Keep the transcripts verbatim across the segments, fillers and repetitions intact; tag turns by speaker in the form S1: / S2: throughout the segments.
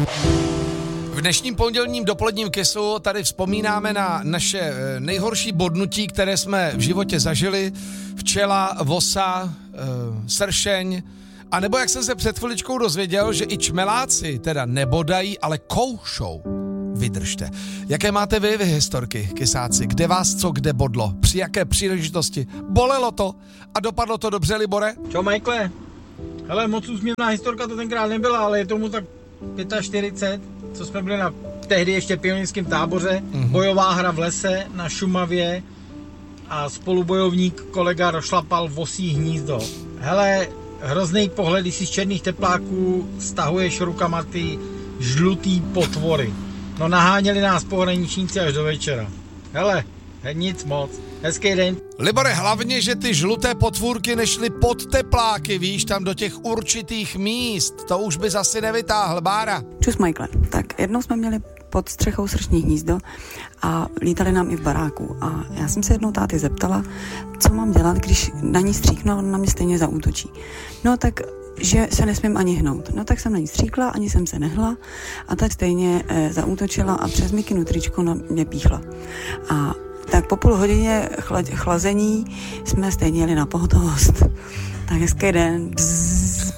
S1: V dnešním pondělním dopoledním kisu tady vzpomínáme na naše nejhorší bodnutí, které jsme v životě zažili. Včela, vosa, sršeň, a nebo jak jsem se před chviličkou dozvěděl, že i čmeláci teda nebodají, ale koušou. Vydržte. Jaké máte vy, vy historky, kysáci? Kde vás co kde bodlo? Při jaké příležitosti? Bolelo to? A dopadlo to dobře, Libore?
S2: Čau, Michaele. Hele, moc úsměvná historka to tenkrát nebyla, ale je tomu tak čtyřicet pět, co jsme byli na tehdy ještě pionýrském táboře. Mm-hmm. Bojová hra v lese na Šumavě a spolubojovník kolega rozšlapal vosí hnízdo. Hele, hrozný pohled, když si z černých tepláků stahuješ rukama ty žlutý potvory. No naháněli nás pohraničníci až do večera. Hele, nic moc. Hezký den.
S1: Libore, hlavně, že ty žluté potvůrky nešly pod tepláky, víš, tam do těch určitých míst. To už by zase nevytáhl, Bára.
S3: Čus, Michaele. Tak jednou jsme měli pod střechou sršní hnízdo a lítali nám i v baráku. A já jsem se jednou táty zeptala, co mám dělat, když na ní stříknu a ona na mě stejně zaútočí. No tak že se nesmím ani hnout. No tak jsem na ní stříkla, ani jsem se nehla a tak stejně e, zaútočila a přes mikinu tričko na mě píchla. A tak po půl hodině chlad, chlazení jsme stejně jeli na pohotovost. Tak hezký den. Bzz.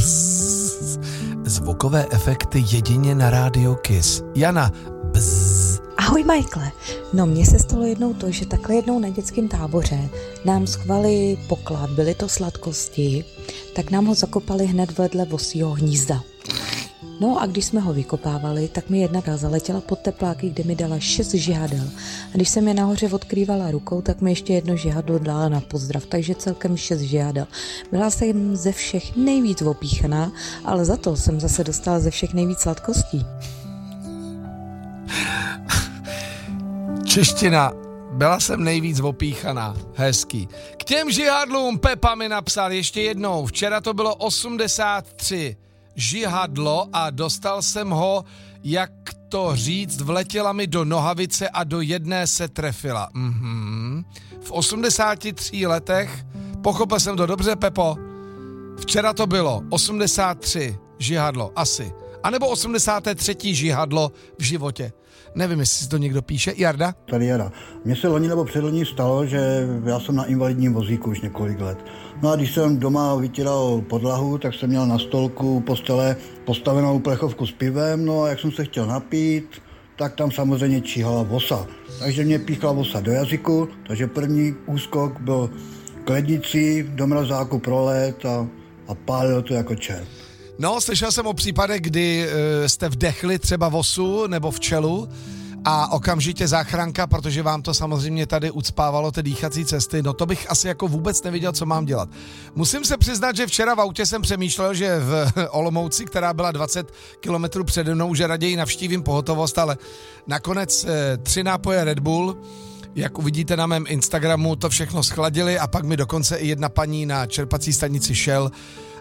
S1: Bzz. Zvukové efekty jedině na rádio Kiss. Jana. Bzz.
S4: Ahoj, Michaele. No, mně se stalo jednou to, že takhle jednou na dětském táboře nám schvali poklad, byly to sladkosti, tak nám ho zakopali hned vedle vosího hnízda. No a když jsme ho vykopávali, tak mi jedna zaletěla pod tepláky, kde mi dala šest žihadel. A když jsem je nahoře odkrývala rukou, tak mi ještě jedno žihadlo dala na pozdrav, takže celkem šest žihadel. Byla jsem ze všech nejvíc opíchaná, ale za to jsem zase dostala ze všech nejvíc sladkostí.
S1: Čeština. Byla jsem nejvíc opíchaná. Hezký. K těm žihadlům Pepa mi napsal ještě jednou. Včera to bylo osmdesát tři žihadlo a dostal jsem ho, jak to říct, vletěla mi do nohavice a do jedné se trefila. Mhm. V osmdesáti třech letech, pochopil jsem to dobře, Pepo? Včera to bylo osmdesát tři žihadlo, asi. A nebo osmdesát tři žihadlo v životě. Nevím, jestli si to někdo píše. Jarda?
S5: Tady Jara. Mně se loni nebo předloni stalo, že já jsem na invalidním vozíku už několik let. No a když jsem doma vytíral podlahu, tak jsem měl na stolku postele postavenou plechovku s pivem, no a jak jsem se chtěl napít, tak tam samozřejmě číhala vosa. Takže mě píchla vosa do jazyku, takže první úskok byl k lednici, do mrazáku prolet a, a pálil to jako čert.
S1: No, slyšel jsem o případech, kdy e, jste vdechli třeba vosu nebo včelu a okamžitě záchranka, protože vám to samozřejmě tady ucpávalo ty dýchací cesty, no to bych asi jako vůbec nevěděl, co mám dělat. Musím se přiznat, že včera v autě jsem přemýšlel, že v Olomouci, která byla dvacet kilometrů přede mnou, že raději navštívím pohotovost, ale nakonec e, tři nápoje Red Bull, jak uvidíte na mém Instagramu, to všechno schladili a pak mi dokonce i jedna paní na čerpací stanici Shell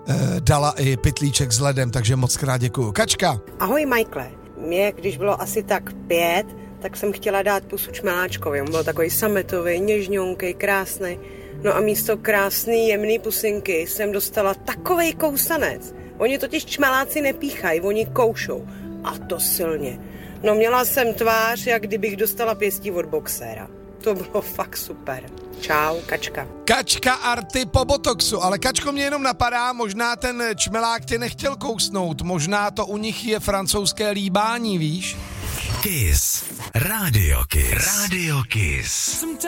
S1: dala i pytlíček s ledem, takže moc krát děkuju. Kačka.
S6: Ahoj, Michaele. Mě, když bylo asi tak pět, tak jsem chtěla dát pusu čmeláčkovi. On byl takový sametový, něžňonkej, krásný. No a místo krásný, jemný pusinky jsem dostala takovej kousanec. Oni totiž čmeláci nepíchají, oni koušou. A to silně. No měla jsem tvář, jak kdybych dostala pěstí od boxéra. To bylo fakt super. Čau, Kačka.
S1: Kačka arty po botoxu, ale Kačko, mě jenom napadá, možná ten čmelák tě nechtěl kousnout, možná to u nich je francouzské líbání, víš?
S7: Kiss. Radio Kiss. Radio Kiss.